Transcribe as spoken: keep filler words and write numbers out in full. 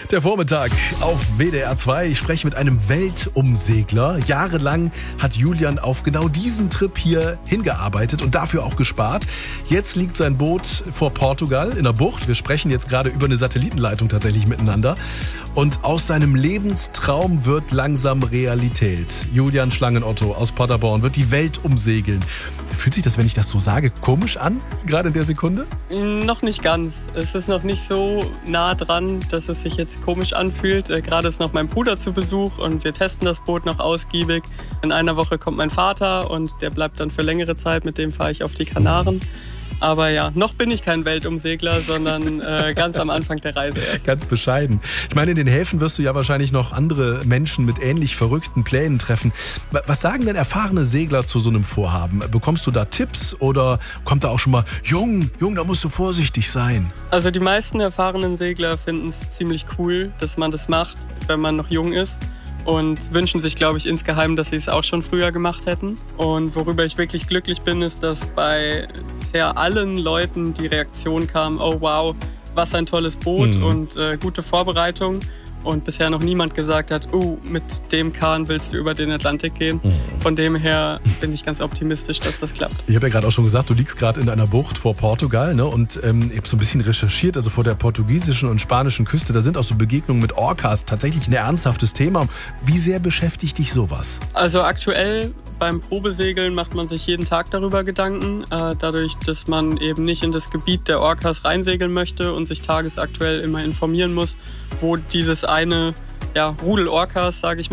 Der Vormittag auf W D R zwei. Ich spreche mit einem Weltumsegler. Jahrelang hat Julian auf genau diesen Trip hier hingearbeitet und dafür auch gespart. Jetzt liegt sein Boot vor Portugal in der Bucht. Wir sprechen jetzt gerade über eine Satellitenleitung tatsächlich miteinander. Und aus seinem Lebenstraum wird langsam Realität. Julian Schlangenotto aus Paderborn wird die Welt umsegeln. Fühlt sich das, wenn ich das so sage, komisch an, gerade in der Sekunde? Noch nicht ganz. Es ist noch nicht so nah dran, dass es sich jetzt komisch anfühlt. Äh, gerade ist noch mein Bruder zu Besuch und wir testen das Boot noch ausgiebig. In einer Woche kommt mein Vater und der bleibt dann für längere Zeit. Mit dem fahre ich auf die Kanaren. Aber ja, noch bin ich kein Weltumsegler, sondern äh, ganz am Anfang der Reise erst. Ganz bescheiden. Ich meine, in den Häfen wirst du ja wahrscheinlich noch andere Menschen mit ähnlich verrückten Plänen treffen. Was sagen denn erfahrene Segler zu so einem Vorhaben? Bekommst du da Tipps oder kommt da auch schon mal, Jung, Jung, da musst du vorsichtig sein? Also die meisten erfahrenen Segler finden es ziemlich cool, dass man das macht, wenn man noch jung ist. Und wünschen sich, glaube ich, insgeheim, dass sie es auch schon früher gemacht hätten. Und worüber ich wirklich glücklich bin, ist, dass bei sehr allen Leuten die Reaktion kam, oh wow, was ein tolles Boot mhm. und äh, gute Vorbereitung. Und bisher noch niemand gesagt hat, oh, mit dem Kahn willst du über den Atlantik gehen. Mhm. Von dem her bin ich ganz optimistisch, dass das klappt. Ich habe ja gerade auch schon gesagt, du liegst gerade in einer Bucht vor Portugal, ne? Und ähm, ich habe so ein bisschen recherchiert, also vor der portugiesischen und spanischen Küste, da sind auch so Begegnungen mit Orcas tatsächlich ein ernsthaftes Thema. Wie sehr beschäftigt dich sowas? Also aktuell beim Probesegeln macht man sich jeden Tag darüber Gedanken, äh, dadurch, dass man eben nicht in das Gebiet der Orcas reinsegeln möchte und sich tagesaktuell immer informieren muss, wo dieses eine ja, Rudel Orcas, sage ich mal,